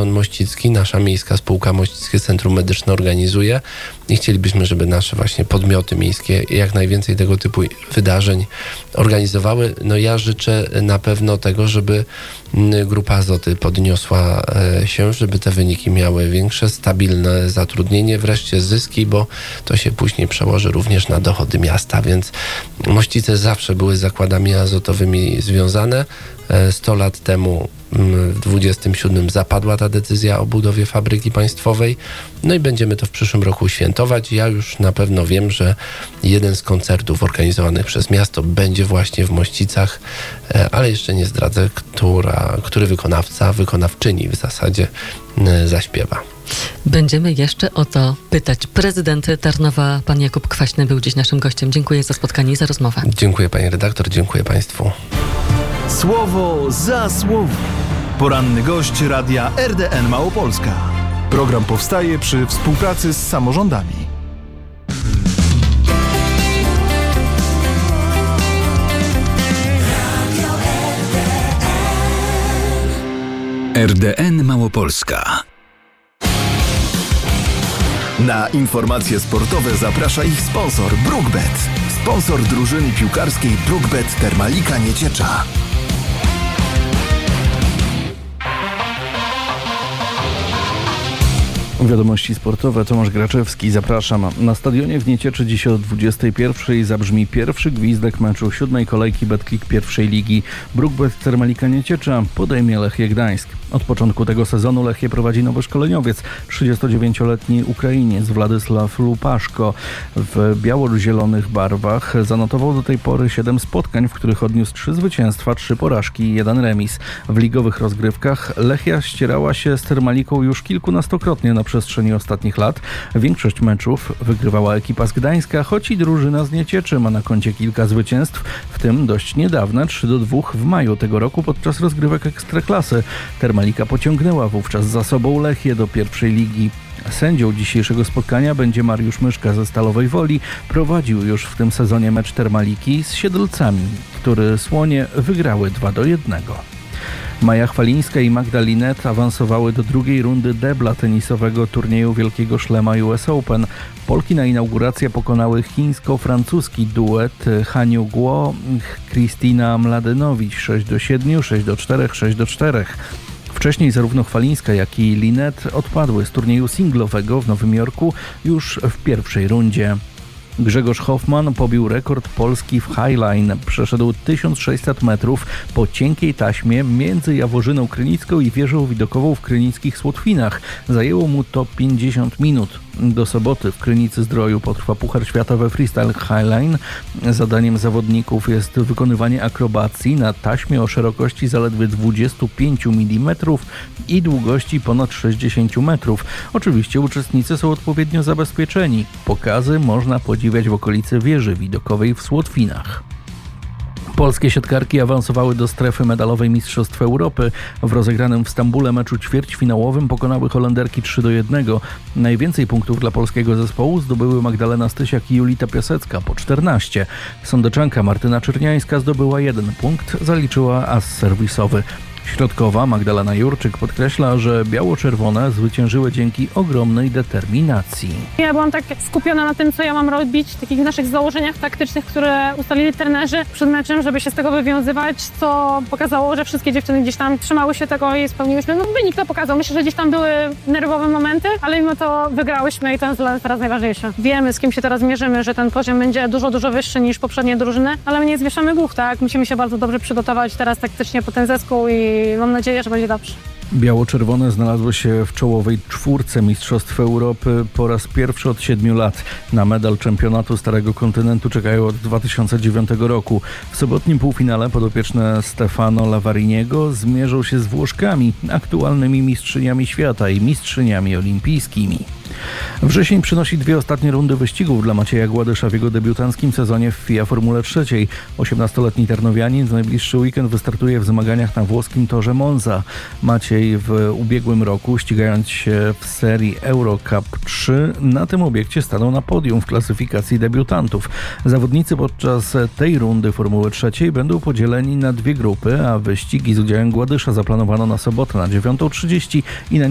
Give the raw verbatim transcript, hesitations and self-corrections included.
maraton mościcki, nasza miejska spółka Mościckie Centrum Medyczne organizuje i chcielibyśmy, żeby nasze właśnie podmioty miejskie jak najwięcej tego typu wydarzeń organizowały. No ja życzę na pewno tego, żeby Grupa Azoty podniosła się, żeby te wyniki miały większe, stabilne zatrudnienie, wreszcie zyski, bo to się później przełoży również na dochody miasta, więc Mościce zawsze były z zakładami azotowymi związane. sto lat temu w dwudziestym siódmym zapadła ta decyzja o budowie fabryki państwowej, no i będziemy to w przyszłym roku świętować. Ja już na pewno wiem, że jeden z koncertów organizowanych przez miasto będzie właśnie w Mościcach, ale jeszcze nie zdradzę, która, który wykonawca, wykonawczyni w zasadzie zaśpiewa. Będziemy jeszcze o to pytać. Prezydent Tarnowa, pan Jakub Kwaśny, był dziś naszym gościem. Dziękuję za spotkanie i za rozmowę. Dziękuję pani redaktor, dziękuję państwu. Słowo za słowo. Poranny gość Radia R D N Małopolska. Program powstaje przy współpracy z samorządami. R D N Małopolska. Na informacje sportowe zaprasza ich sponsor BrookBet. Sponsor drużyny piłkarskiej BrookBet Termalika Nieciecza. Wiadomości sportowe, Tomasz Graczewski, zapraszam. Na stadionie w Niecieczy dziś o dwudziestej pierwszej zabrzmi pierwszy gwizdek meczu siódmej kolejki Betclic pierwszej ligi. BrookBet Termalika Nieciecza podejmie Lechię Gdańsk. Od początku tego sezonu Lechię prowadzi nowy szkoleniowiec, trzydziestodziewięcioletni Ukrainiec Władysław Lupaszko. W biało-zielonych barwach zanotował do tej pory siedem spotkań, w których odniósł trzy zwycięstwa, trzy porażki i jeden remis. W ligowych rozgrywkach Lechia ścierała się z Termaliką już kilkunastokrotnie na przestrzeni ostatnich lat. Większość meczów wygrywała ekipa z Gdańska, choć i drużyna z Niecieczy ma na koncie kilka zwycięstw, w tym dość niedawne trzy do dwóch w maju tego roku podczas rozgrywek Ekstraklasy. Termalika pociągnęła wówczas za sobą Lechię do pierwszej ligi. Sędzią dzisiejszego spotkania będzie Mariusz Myszka ze Stalowej Woli. Prowadził już w tym sezonie mecz Termaliki z Siedlcami, który Słonie wygrały dwa do jednego. Maja Chwalińska i Magda Linet awansowały do drugiej rundy debla tenisowego turnieju Wielkiego Szlema U S Open. Polki na inaugurację pokonały chińsko-francuski duet Haniu Guo, Kristina Mladenowicz sześć do siedmiu, sześć do czterech, sześć do czterech. Wcześniej zarówno Chwalińska, jak i Linet odpadły z turnieju singlowego w Nowym Jorku już w pierwszej rundzie. Grzegorz Hoffman pobił rekord Polski w highline. Przeszedł tysiąc sześćset metrów po cienkiej taśmie między Jaworzyną Krynicką i wieżą widokową w krynickich Słotwinach. Zajęło mu to pięćdziesiąt minut. Do soboty w Krynicy-Zdroju potrwa Puchar Świata we freestyle highline. Zadaniem zawodników jest wykonywanie akrobacji na taśmie o szerokości zaledwie dwadzieścia pięć milimetrów i długości ponad sześćdziesiąt metrów. Oczywiście uczestnicy są odpowiednio zabezpieczeni. Pokazy można podziwiać w okolicy wieży widokowej w Słotwinach. Polskie siatkarki awansowały do strefy medalowej Mistrzostw Europy. W rozegranym w Stambule meczu ćwierćfinałowym pokonały Holenderki trzy do jednego. Najwięcej punktów dla polskiego zespołu zdobyły Magdalena Stysiak i Julita Piasecka po czternaście. Sądeczanka Martyna Czerniańska zdobyła jeden punkt, zaliczyła as serwisowy. Środkowa Magdalena Jurczyk podkreśla, że biało-czerwone zwyciężyły dzięki ogromnej determinacji. Ja byłam tak skupiona na tym, co ja mam robić, w takich naszych założeniach taktycznych, które ustalili trenerzy przed meczem, żeby się z tego wywiązywać, co pokazało, że wszystkie dziewczyny gdzieś tam trzymały się tego i spełniłyśmy. No wynik to pokazał. Myślę, że gdzieś tam były nerwowe momenty, ale mimo to wygrałyśmy i to jest dla nas teraz najważniejsze. Wiemy, z kim się teraz mierzymy, że ten poziom będzie dużo, dużo wyższy niż poprzednie drużyny, ale my nie zwieszamy głów, tak? Musimy się bardzo dobrze przygotować teraz taktycznie po ten zespół i mam nadzieję, że będzie dobrze. Biało-czerwone znalazły się w czołowej czwórce Mistrzostw Europy po raz pierwszy od siedmiu lat. Na medal czempionatu Starego Kontynentu czekają od dwa tysiące dziewiątego roku. W sobotnim półfinale podopieczne Stefano Lavariniego zmierzą się z Włoszkami, aktualnymi mistrzyniami świata i mistrzyniami olimpijskimi. Wrzesień przynosi dwie ostatnie rundy wyścigów dla Macieja Gładysza w jego debiutanckim sezonie w F I A Formule trzeciej. osiemnastoletni Tarnowianin w najbliższy weekend wystartuje w zmaganiach na włoskim torze Monza. Maciej w ubiegłym roku, ścigając się w serii Eurocup trzy, na tym obiekcie stanął na podium w klasyfikacji debiutantów. Zawodnicy podczas tej rundy Formuły trzeciej będą podzieleni na dwie grupy, a wyścigi z udziałem Gładysza zaplanowano na sobotę na dziewiątą trzydzieści i na